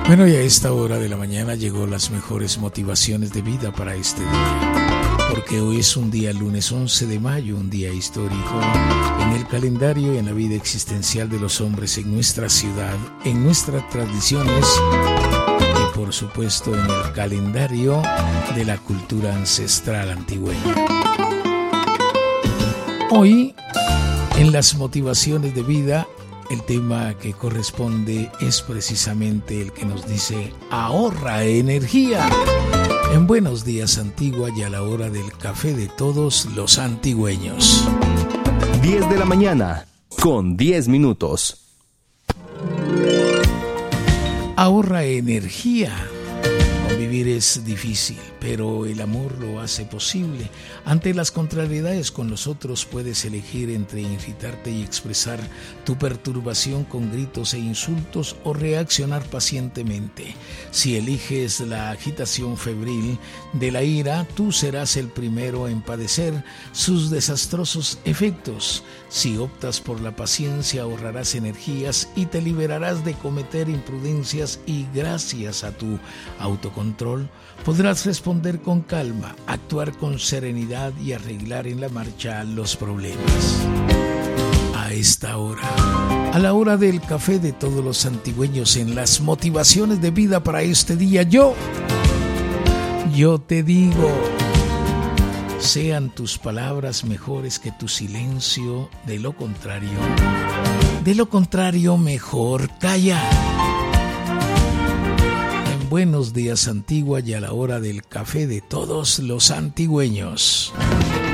Bueno, y a esta hora de la mañana llegó las mejores motivaciones de vida para este día, porque hoy es un día lunes 11 de mayo, un día histórico en el calendario y en la vida existencial de los hombres en nuestra ciudad, en nuestras tradiciones y por supuesto en el calendario de la cultura ancestral antigüeña. Hoy, en las motivaciones de vida, el tema que corresponde es precisamente el que nos dice ahorra energía. En Buenos Días Antigua y a la hora del café de todos los antigüeños. 10 de la mañana con 10 minutos. Ahorra energía. Convivir es difícil, pero el amor lo hace posible. Ante las contrariedades con los otros puedes elegir entre irritarte y expresar tu perturbación con gritos e insultos o reaccionar pacientemente. Si eliges la agitación febril de la ira, tú serás el primero en padecer sus desastrosos efectos. Si optas por la paciencia, ahorrarás energías y te liberarás de cometer imprudencias y gracias a tu autocontrol podrás responder con calma, actuar con serenidad y arreglar en la marcha los problemas. A esta hora, a la hora del café de todos los antigüeños en las motivaciones de vida para este día, yo te digo, sean tus palabras mejores que tu silencio, de lo contrario mejor calla. Buenos Días Antigua y a la hora del café de todos los antigüeños.